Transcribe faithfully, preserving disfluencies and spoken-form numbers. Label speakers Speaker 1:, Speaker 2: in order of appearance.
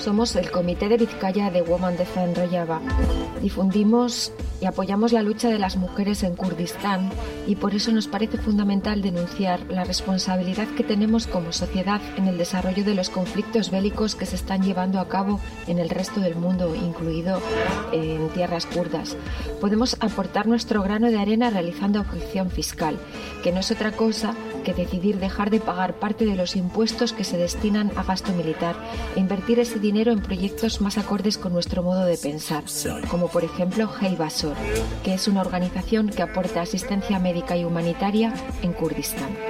Speaker 1: Somos el Comité de Vizcaya de Women Defend Rojava. Difundimos y apoyamos la lucha de las mujeres en Kurdistán y por eso nos parece fundamental denunciar la responsabilidad que tenemos como sociedad en el desarrollo de los conflictos bélicos que se están llevando a cabo en el resto del mundo, incluido en tierras kurdas. Podemos aportar nuestro grano de arena realizando objeción fiscal, que no es otra cosa que decidir dejar de pagar parte de los impuestos que se destinan a gasto militar e invertir ese dinero en proyectos más acordes con nuestro modo de pensar, como por ejemplo Hey Basor, que es una organización que aporta asistencia médica y humanitaria en Kurdistán.